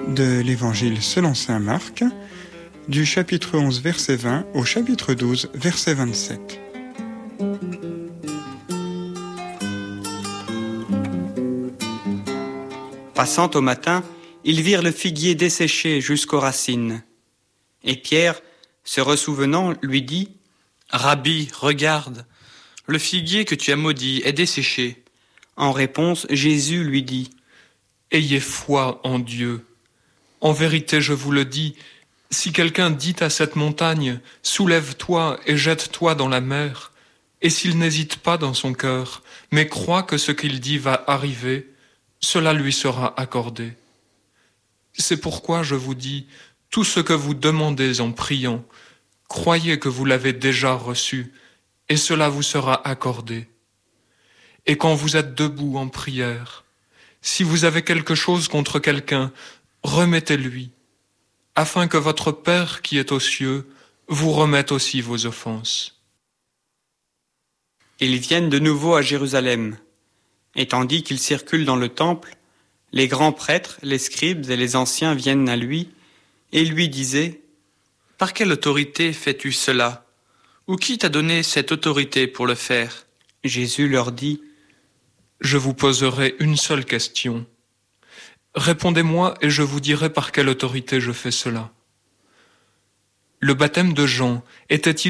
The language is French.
de l'Évangile selon saint Marc, du chapitre 11, verset 20 au chapitre 12, verset 27. Passant au matin, ils virent le figuier desséché jusqu'aux racines. Et Pierre, se ressouvenant, lui dit : « Rabbi, regarde, le figuier que tu as maudit est desséché. » En réponse, Jésus lui dit : « Ayez foi en Dieu. En vérité, je vous le dis, si quelqu'un dit à cette montagne, « Soulève-toi et jette-toi dans la mer », et s'il n'hésite pas dans son cœur, mais croit que ce qu'il dit va arriver, cela lui sera accordé. C'est pourquoi je vous dis, tout ce que vous demandez en priant, croyez que vous l'avez déjà reçu, et cela vous sera accordé. Et quand vous êtes debout en prière, si vous avez quelque chose contre quelqu'un, remettez-lui, afin que votre Père qui est aux cieux vous remette aussi vos offenses. » Ils viennent de nouveau à Jérusalem. Et tandis qu'ils circulent dans le temple, les grands prêtres, les scribes et les anciens viennent à lui et lui disaient : « Par quelle autorité fais-tu cela ? Ou qui t'a donné cette autorité pour le faire ? » Jésus leur dit : « Je vous poserai une seule question. Répondez-moi et je vous dirai par quelle autorité je fais cela. Le baptême de Jean était-il